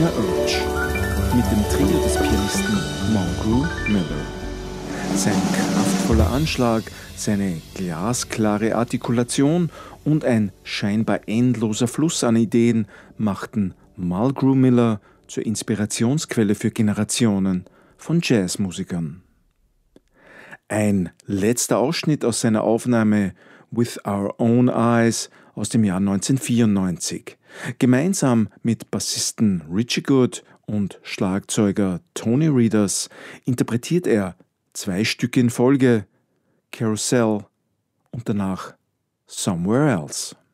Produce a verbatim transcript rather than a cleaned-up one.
Summer Urge mit dem Trio des Pianisten Mulgrew Miller. Sein kraftvoller Anschlag, seine glasklare Artikulation und ein scheinbar endloser Fluss an Ideen machten Mulgrew Miller zur Inspirationsquelle für Generationen von Jazzmusikern. Ein letzter Ausschnitt aus seiner Aufnahme With Our Own Eyes aus dem Jahr neunzehnhundertvierundneunzig. Gemeinsam mit Bassisten Richie Good und Schlagzeuger Tony Reeders interpretiert er zwei Stücke in Folge, Carousel und danach Somewhere Else.